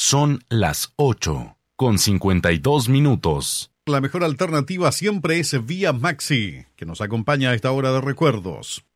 Son las 8:52. La mejor alternativa siempre es Vía Maxi, que nos acompaña a esta hora de recuerdos.